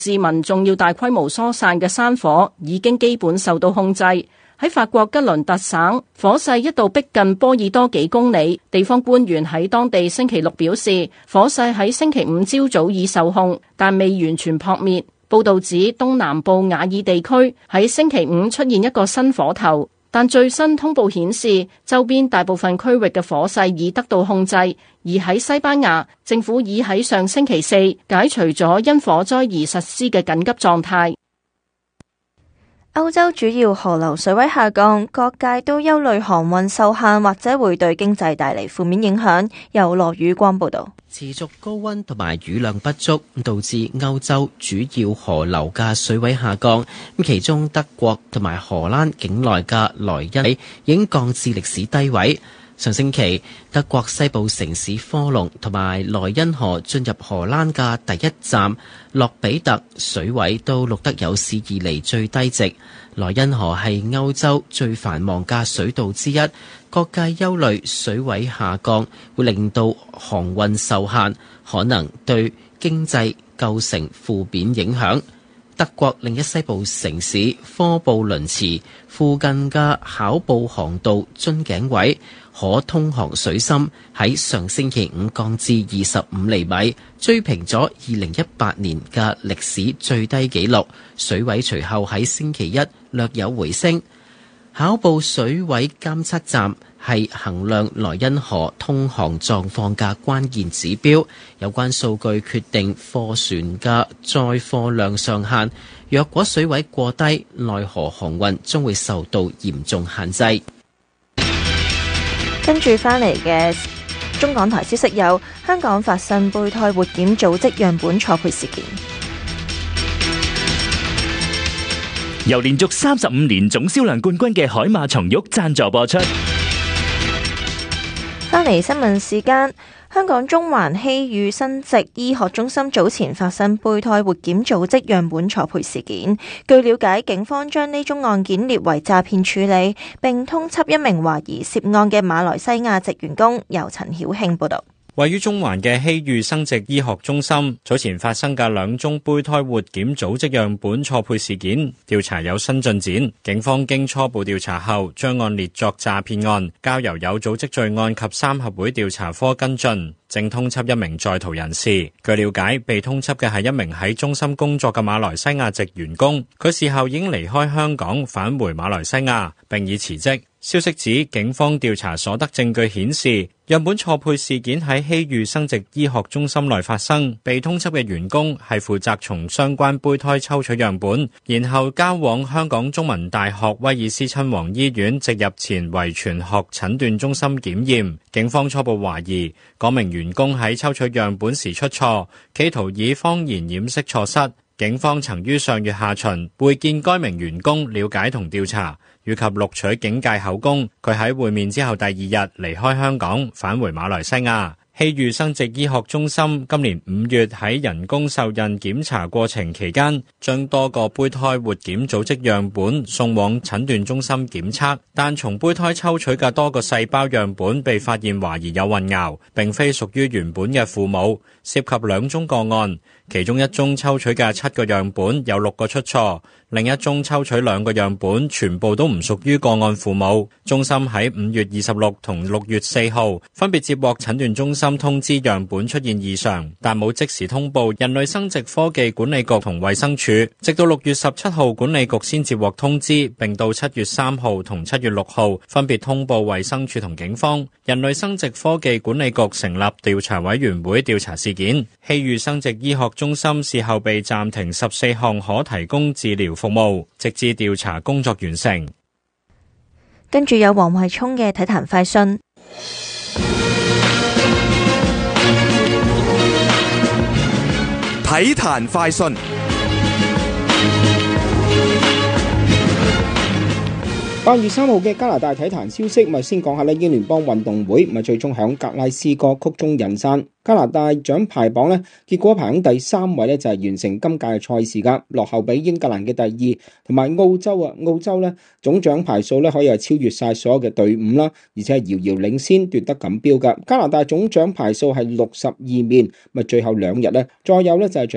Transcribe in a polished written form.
致民眾要大規模疏散嘅山火已經基本受到控制。喺法國吉倫特省，火勢一度逼近波爾多幾公里。地方官員喺當地星期六表示，火勢喺星期五朝早已受控，但未完全撲滅。報道指東南部瓦爾地區喺星期五出現一個新火頭，但最新通報顯示，周邊大部分區域嘅火勢已得到控制。而喺西班牙，政府已喺上星期四解除咗因火災而實施嘅緊急狀態。 歐洲主要河流水位下降，各界都憂慮航運受限或者會對經濟帶嚟負面影響。由羅宇光報道。 持續高溫同埋雨量不足，導致歐洲主要河流嘅水位下降。其中德國同埋荷蘭境內嘅萊茵已經降至歷史低位。上星期，德國西部城市科隆同埋萊茵河進入荷蘭嘅第一站洛比特，水位都錄得有史以嚟最低值。萊茵河係歐洲最繁忙嘅水道之一，各界憂慮水位下降會令到航運受限，可能對經濟構成負面影響。德國另一西部城市科布倫茨附近嘅考布航道樽頸位可通航水深喺上星期五降至25厘米，追平咗2018年嘅歷史最低紀錄。水位隨後喺星期一略有回升。考布水位監測站係衡量萊茵河通航狀況嘅關鍵指標，有關數據決定貨船嘅載貨量上限。若果水位過低，內河航運將會受到嚴重限制。 跟住翻嚟嘅中港台消息有：香港發生胚胎活檢組織樣本錯配事件。 由連續35年總銷量冠軍嘅海馬松郁贊助播出。 翻嚟新聞時間，香港中環希裕生殖醫學中心早前發生胚胎活檢組織樣本錯配事件。據了解，警方將呢宗案件列為詐騙處理，並通緝一名懷疑涉案嘅馬來西亞籍員工。由陳曉慶報道。 位於中環嘅希裕生殖醫學中心早前發生嘅2宗胚胎活檢組織樣本錯配事件，調查有新進展。警方經初步調查後，將案列作詐騙案，交由有組織罪案及三合會調查科跟進，正通緝一名在逃人士。據了解，被通緝嘅係一名喺中心工作嘅馬來西亞籍員工，佢事後已經離開香港返回馬來西亞，並已辭職。消息指，警方調查所得證據顯示，樣本錯配事件喺希裕生殖醫學中心內發生。被通緝嘅員工係負責從相關胚胎抽取樣本，然後交往香港中文大學威爾斯親王醫院植入前遺傳學診斷中心檢驗。警方初步懷疑，嗰名員工喺抽取樣本時出錯，企圖以謊言掩飾錯失。警方曾於上月下旬會見該名員工，了解同調查，以及錄取警戒口供。佢喺會面之後第2日離開香港，返回馬來西亞。希裕生殖醫學中心今年5月喺人工受孕檢查過程期間，將多個胚胎活檢組織樣本送往診斷中心檢測，但從胚胎抽取嘅多個細胞樣本被發現懷疑有混淆，並非屬於原本嘅父母，涉及2宗個案。其中1宗抽取嘅7個樣本有6個出錯，另一宗抽取2個樣本全部都唔屬於個案父母。中心喺5月26同6月4號分別接獲診斷中心通知樣本出現異常，但冇即時通報人類生殖科技管理局同衛生署，直到6月17號管理局先接獲通知，並到7月3號同7月6號分別通報衛生署同警方。人類生殖科技管理局成立調查委員會調查事件。希裕生殖醫學中心事後被暫停14項可提供治療服務，直至調查工作完成。 跟住有黃慧聰嘅體壇快訊。 體壇快訊。8月3號嘅加拿大體壇消息，咪先講下英聯邦運動會咪最終響格拉斯哥曲終人散。加拿大獎牌榜咧，結果排喺第3位咧，就係完成今屆嘅賽事噶，落後俾英格蘭嘅第2，同埋澳洲啊。澳洲咧總獎牌數咧可以係超越晒所有嘅隊伍啦，而且係遙遙領先奪得錦標噶。加拿大總獎牌數係62面，咪最後2日咧，再有咧就係